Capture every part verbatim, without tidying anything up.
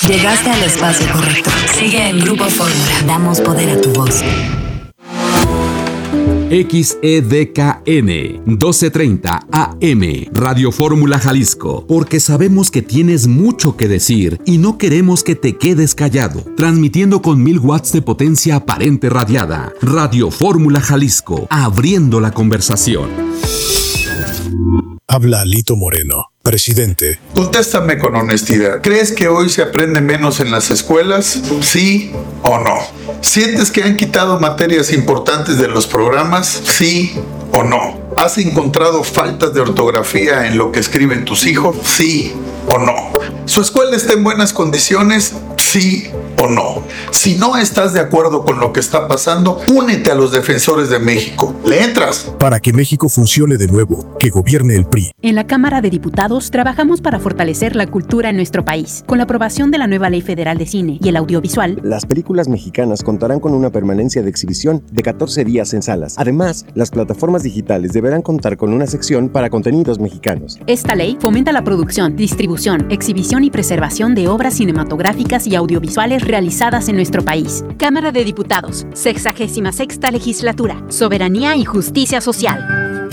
Llegaste al espacio correcto. Sigue en Grupo Fórmula. Damos poder a tu voz. X E D K N doce treinta A M Radio Fórmula Jalisco, porque sabemos que tienes mucho que decir y no queremos que te quedes callado. Transmitiendo con mil watts de potencia aparente radiada. Radio Fórmula Jalisco, abriendo la conversación. Habla Alito Moreno, presidente. Contéstame con honestidad. ¿Crees que hoy se aprende menos en las escuelas? ¿Sí o no? ¿Sientes que han quitado materias importantes de los programas? ¿Sí o no? ¿Has encontrado faltas de ortografía en lo que escriben tus hijos? ¿Sí o no? ¿Su escuela está en buenas condiciones? ¿Sí o no? Si no estás de acuerdo con lo que está pasando, únete a los defensores de México. ¿Le entras? Para que México funcione de nuevo, que gobierne el P R I. En la Cámara de Diputados trabajamos para fortalecer la cultura en nuestro país. Con la aprobación de la nueva Ley Federal de Cine y el Audiovisual, las películas mexicanas contarán con una permanencia de exhibición de catorce días en salas. Además, las plataformas digitales deberán contar con una sección para contenidos mexicanos. Esta ley fomenta la producción, distribución, exhibición y preservación de obras cinematográficas y audiovisuales realizadas en nuestro país. Cámara de Diputados, sexagésima sexta legislatura, soberanía y justicia social.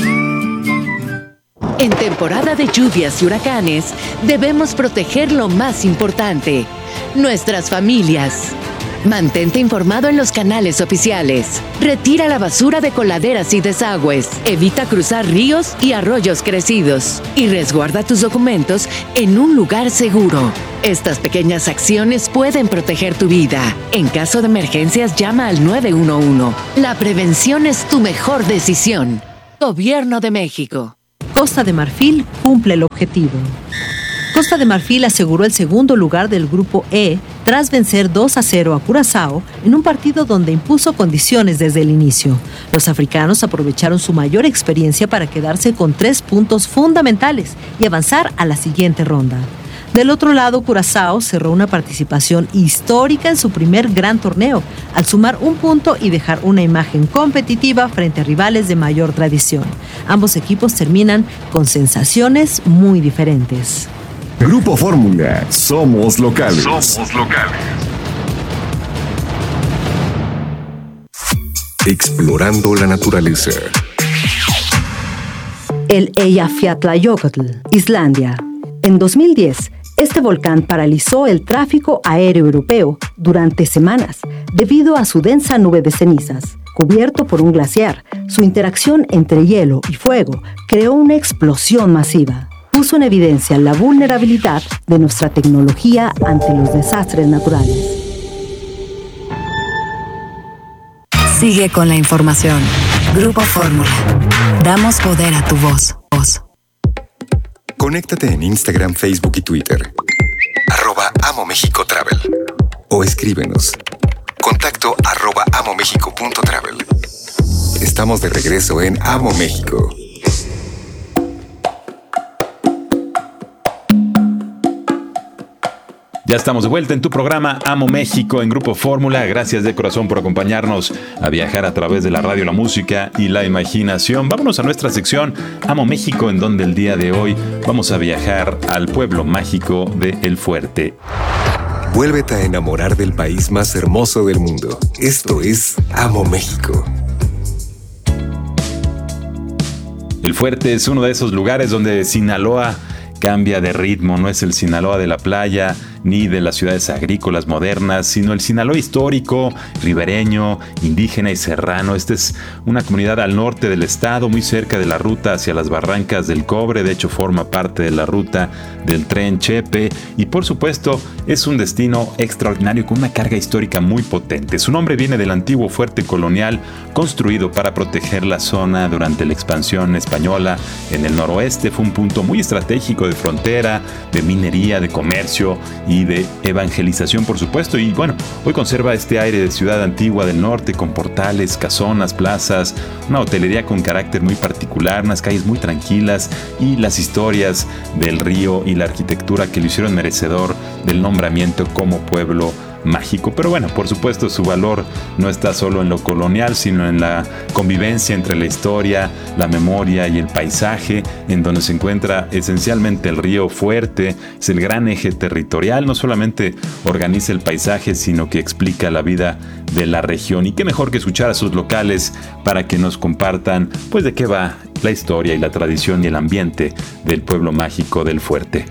En temporada de lluvias y huracanes, debemos proteger lo más importante, nuestras familias. Mantente informado en los canales oficiales. Retira la basura de coladeras y desagües. Evita cruzar ríos y arroyos crecidos. Y resguarda tus documentos en un lugar seguro. Estas pequeñas acciones pueden proteger tu vida. En caso de emergencias, llama al nueve uno uno. La prevención es tu mejor decisión. Gobierno de México. Costa de Marfil cumple el objetivo. Costa de Marfil aseguró el segundo lugar del Grupo E tras vencer dos a cero a Curazao en un partido donde impuso condiciones desde el inicio. Los africanos aprovecharon su mayor experiencia para quedarse con tres puntos fundamentales y avanzar a la siguiente ronda. Del otro lado, Curazao cerró una participación histórica en su primer gran torneo, al sumar un punto y dejar una imagen competitiva frente a rivales de mayor tradición. Ambos equipos terminan con sensaciones muy diferentes. Grupo Fórmula, somos locales. Somos locales. Explorando la naturaleza. El Eyjafjallajökull, Islandia. En dos mil diez, este volcán paralizó el tráfico aéreo europeo durante semanas debido a su densa nube de cenizas. Cubierto por un glaciar, su interacción entre hielo y fuego creó una explosión masiva. Puso en evidencia la vulnerabilidad de nuestra tecnología ante los desastres naturales. Sigue con la información. Grupo Fórmula. Damos poder a tu voz. voz. Conéctate en Instagram, Facebook y Twitter. Arroba Amo México Travel. O escríbenos. Contacto arroba amomexico punto travel. Estamos de regreso en Amo México. Ya estamos de vuelta en tu programa Amo México en Grupo Fórmula. Gracias de corazón por acompañarnos a viajar a través de la radio, la música y la imaginación. Vámonos a nuestra sección Amo México, en donde el día de hoy vamos a viajar al pueblo mágico de El Fuerte. Vuélvete a enamorar del país más hermoso del mundo. Esto es Amo México. El Fuerte es uno de esos lugares donde Sinaloa cambia de ritmo. No es el Sinaloa de la playa ni de las ciudades agrícolas modernas, sino el Sinaloa histórico, ribereño, indígena y serrano. Esta es una comunidad al norte del estado, muy cerca de la ruta hacia las Barrancas del Cobre. De hecho, forma parte de la ruta del tren Chepe y, por supuesto, es un destino extraordinario con una carga histórica muy potente. Su nombre viene del antiguo fuerte colonial construido para proteger la zona durante la expansión española en el noroeste. Fue un punto muy estratégico de frontera, de minería, de comercio y de evangelización, por supuesto. Y bueno, hoy conserva este aire de ciudad antigua del norte, con portales, casonas, plazas, una hotelería con carácter muy particular, unas calles muy tranquilas y las historias del río y la arquitectura que lo hicieron merecedor del nombramiento como pueblo mágico. Pero bueno, por supuesto su valor no está solo en lo colonial, sino en la convivencia entre la historia, la memoria y el paisaje, en donde se encuentra esencialmente el río Fuerte. Es el gran eje territorial, no solamente organiza el paisaje, sino que explica la vida de la región. Y qué mejor que escuchar a sus locales para que nos compartan pues de qué va la historia y la tradición y el ambiente del pueblo mágico del Fuerte.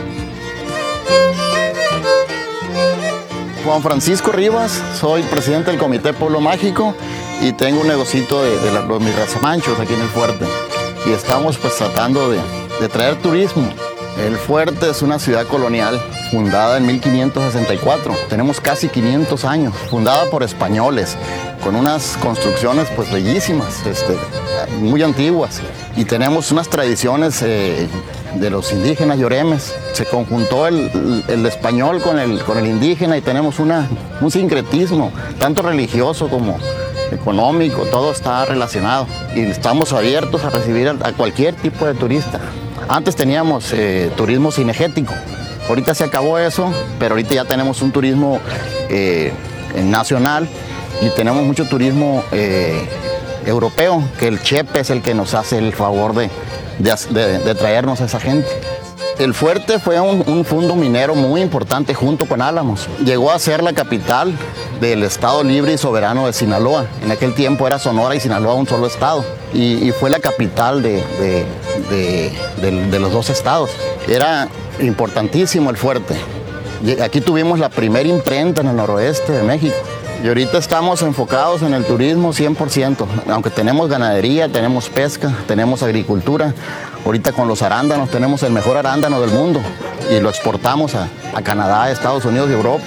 Juan Francisco Rivas, soy presidente del Comité Pueblo Mágico y tengo un negocito de, de, la, de mis razamanchos aquí en el Fuerte. Y estamos pues tratando de, de traer turismo. El Fuerte es una ciudad colonial fundada en mil quinientos sesenta y cuatro. Tenemos casi quinientos años, fundada por españoles, con unas construcciones pues bellísimas, este, muy antiguas. Y tenemos unas tradiciones eh, de los indígenas lloremes. Se conjuntó el, el español con el, con el indígena y tenemos una, un sincretismo, tanto religioso como económico, todo está relacionado. Y estamos abiertos a recibir a, a cualquier tipo de turista. Antes teníamos eh, turismo cinegético, ahorita se acabó eso, pero ahorita ya tenemos un turismo eh, nacional y tenemos mucho turismo eh, europeo, que el Chepe es el que nos hace el favor de, de, de, de traernos a esa gente. El Fuerte fue un, un fundo minero muy importante junto con Álamos. Llegó a ser la capital del Estado Libre y Soberano de Sinaloa. En aquel tiempo era Sonora y Sinaloa un solo estado. Y, y fue la capital de, de, de, de, de los dos estados. Era importantísimo el Fuerte. Aquí tuvimos la primera imprenta en el noroeste de México. Y ahorita estamos enfocados en el turismo cien por ciento. Aunque tenemos ganadería, tenemos pesca, tenemos agricultura. Ahorita con los arándanos tenemos el mejor arándano del mundo y lo exportamos a, a Canadá, Estados Unidos y Europa.